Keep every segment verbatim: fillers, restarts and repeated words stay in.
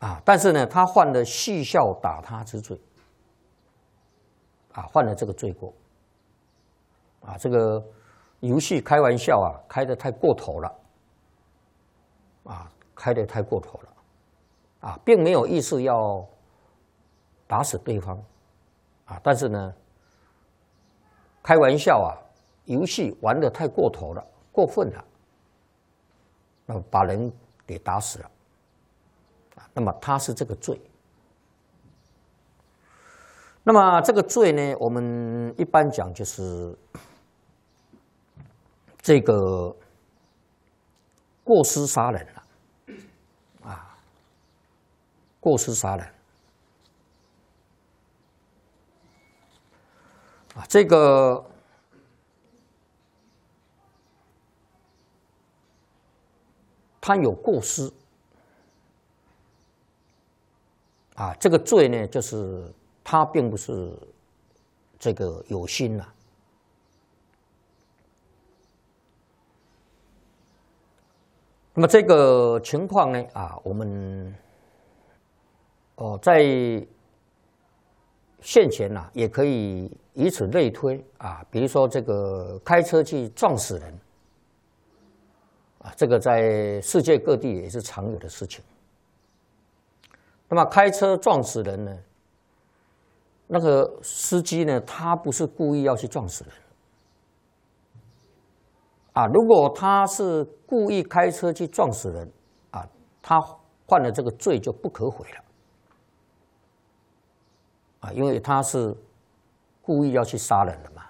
啊，但是呢，他犯了戏笑打他之罪，啊，犯了这个罪过，啊，这个游戏开玩笑啊，开得太过头了，啊，开得太过头了，啊，并没有意思要打死对方，啊，但是呢，开玩笑啊，游戏玩得太过头了，过分了，那么把人给打死了，啊，那么他是这个罪。那么这个罪呢，我们一般讲就是这个过失杀人了，啊，过失杀人。啊，这个他有过失啊，这个罪呢，就是他并不是这个有心呐。那么这个情况呢，啊，我们哦在现前呐、啊，也可以以此类推啊，比如说这个开车去撞死人啊，这个在世界各地也是常有的事情。那么开车撞死人呢，那个司机呢，他不是故意要去撞死人啊，如果他是故意开车去撞死人啊，他犯了这个罪就不可悔了。啊，因为他是故意要去杀人的嘛，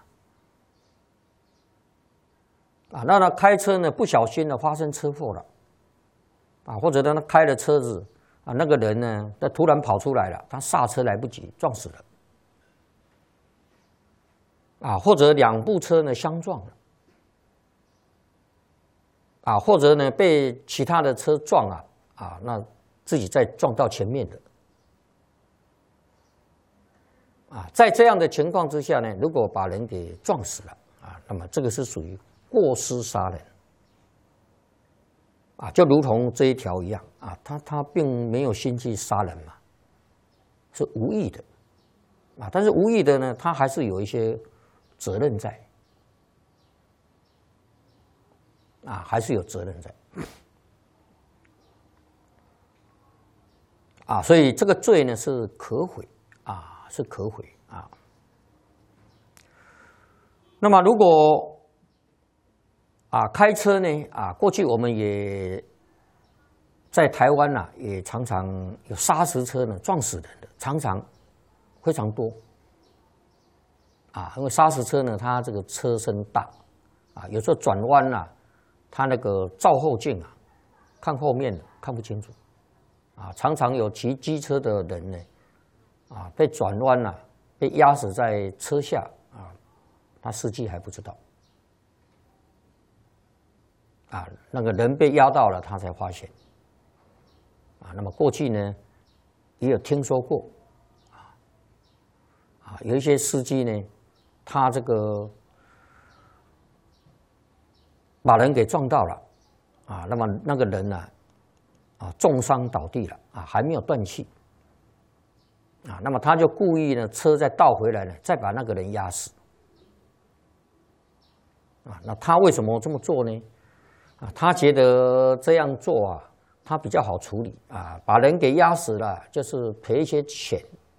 啊，那他开车呢不小心的发生车祸了，啊，或者他开了车子啊，那个人呢他突然跑出来了，他刹车来不及撞死了，啊，或者两部车呢相撞了，啊，或者呢被其他的车撞啊，啊，那自己再撞到前面的。啊，在这样的情况之下呢，如果把人给撞死了啊，那么这个是属于过失杀人啊，就如同这一条一样啊，他他并没有心去杀人嘛，是无意的啊，但是无意的呢，他还是有一些责任在啊，还是有责任在啊，所以这个罪呢是可悔啊。是可悔啊。那么如果啊开车呢啊，过去我们也在台湾呐、啊，也常常有砂石车呢撞死人的，常常非常多啊。因为砂石车呢，它这个车身大啊，有时候转弯呐、啊，它那个照后镜啊，看后面的看不清楚啊，常常有骑机车的人呢。啊，被转弯了，被压死在车下啊，他司机还不知道啊，那个人被压到了，他才发现啊。那么过去呢，也有听说过啊，啊，有一些司机呢，他这个把人给撞到了啊，那么那个人呢，啊，重伤倒地了啊，还没有断气。啊，那么他就故意呢，车再倒回来呢，再把那个人压死。啊，那他为什么这么做呢？啊，他觉得这样做啊，他比较好处理啊，把人给压死了，就是赔一些钱。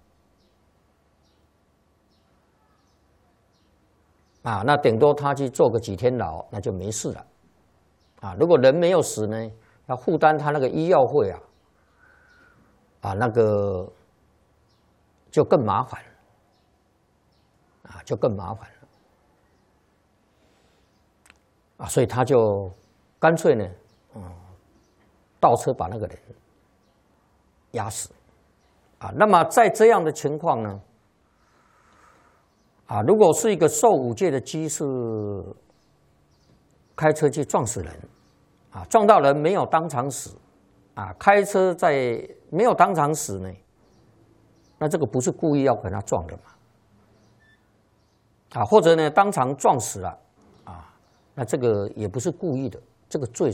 啊，那顶多他去坐个几天牢，那就没事了。啊，如果人没有死呢，要负担他那个医药费啊，啊，那个。就更麻烦了，啊，就更麻烦了，啊，所以他就干脆呢，嗯，倒车把那个人压死，啊，那么在这样的情况呢，啊，如果是一个受五戒的机士开车去撞死人，啊，撞到人没有当场死，啊，开车在没有当场死呢？那这个不是故意要跟他撞的嘛？啊，或者呢当场撞死了，啊，那这个也不是故意的，这个罪